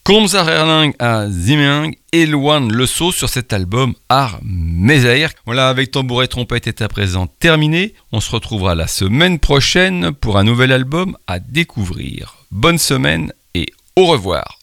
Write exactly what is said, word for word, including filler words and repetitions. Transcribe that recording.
Komzar Erling à Zimeang éloigne le saut sur cet album Ar Mezair. Voilà, avec tambour et trompette est à présent terminé. On se retrouvera la semaine prochaine pour un nouvel album à découvrir. Bonne semaine et au revoir.